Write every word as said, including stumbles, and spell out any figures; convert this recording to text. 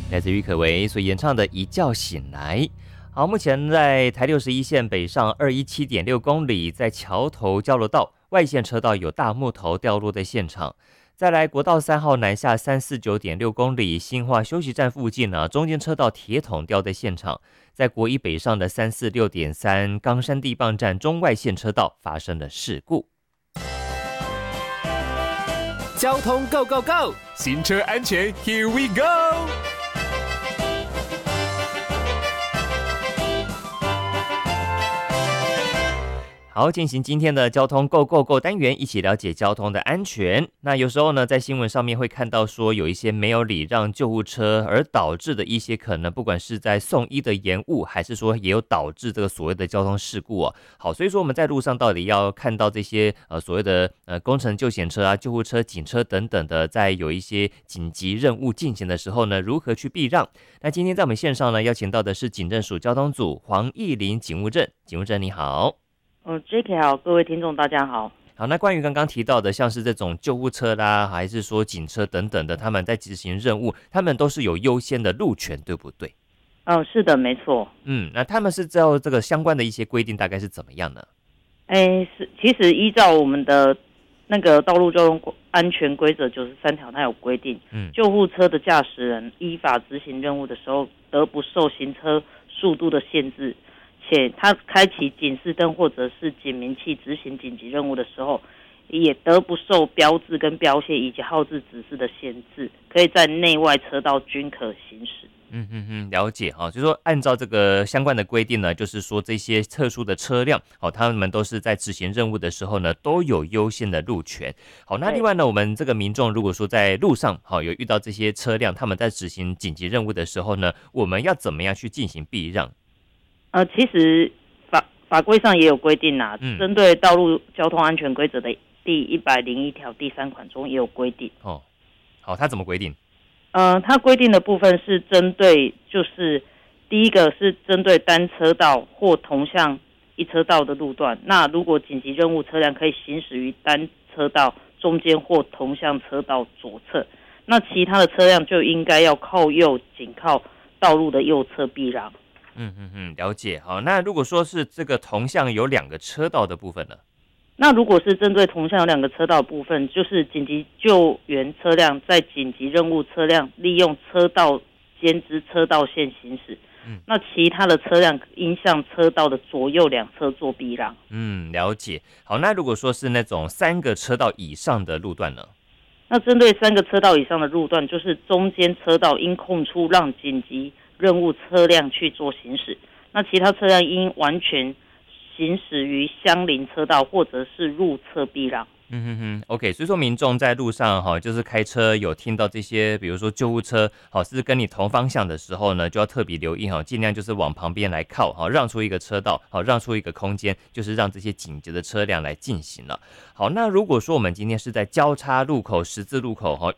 来自郁可唯所演唱的《一觉醒来》。好，目前在台六十一线北上二一七点六公里，在桥头交流道外线车道有大木头掉落的现场。再来国道三号南下三四九点六公里，新化休息站附近呢、啊，中间车道铁桶掉在现场。在国一北上的三四六点三冈山地磅站中外线车道发生了事故。 交通 Go Go Go， 行车安全 Here we go。 好，进行今天的交通 Go Go Go 单元，一起了解交通的安全。那有时候呢，在新闻上面会看到说，有一些没有礼让救护车，而导致的一些可能，不管是在送医的延误，还是说也有导致这个所谓的交通事故哦。好，所以说我们在路上到底要看到这些呃所谓的呃工程救险车啊、救护车、警车等等的，在有一些紧急任务进行的时候呢，如何去避让？那今天在我们线上呢，邀请到的是警政署交通组黄义林警务正，警务正你好。 呃 J K 好，各位听众大家好。 好，那关于刚刚提到的，像是这种救护车啦，还是说警车等等的，他们在执行任务，他们都是有优先的路权，对不对？ 嗯、呃，是的，没错。 嗯，那他们是照这个相关的一些规定，大概是怎么样呢？ 哎，是，其实依照我们的那个道路交通安全规则九十三条，它有规定，嗯，救护车的驾驶人依法执行任务的时候，得不受行车速度的限制。且他开启警示灯或者是警鸣器执行紧急任务的时候，也得不受标志跟标线以及号志指示的限制，可以在内外车道均可行驶。 嗯嗯嗯，了解哈，就是说按照这个相关的规定呢，就是说这些特殊的车辆，好，他们都是在执行任务的时候呢，都有优先的路权。好，那另外呢，我们这个民众如果说在路上好有遇到这些车辆，他们在执行紧急任务的时候呢，我们要怎么样去进行避让？ 呃，其实法法规上也有规定啦，嗯，针对道路交通安全规则的第一百零一条第三款中也有规定。 哦，好，它怎么规定？ 呃，它规定的部分是针对，就是第一个是针对单车道或同向一车道的路段，那如果紧急任务车辆可以行驶于单车道中间或同向车道左侧，那其他的车辆就应该要靠右紧靠道路的右侧避让。 嗯嗯嗯，了解。好，那如果说是这个同向有两个车道的部分呢？ 那如果是针对同向有两个车道的部分，就是紧急救援车辆在紧急任务车辆利用车道间之车道线行驶，嗯，那其他的车辆应向车道的左右两侧做避让。 嗯，了解。好，那如果说是那种三个车道以上的路段呢？ 那针对三个车道以上的路段，就是中间车道应空出让紧急任务车辆去做行驶，那其他车辆应完全行驶于相邻车道或者是入侧避让。 嗯哼哼 ，OK， 所以说民众在路上哈，就是开车有听到这些，比如说救护车，好是跟你同方向的时候呢，就要特别留意哈，尽量就是往旁边来靠，好让出一个车道，好让出一个空间，就是让这些紧急的车辆来进行了。好，那如果说我们今天是在交叉路口、十字路口哈，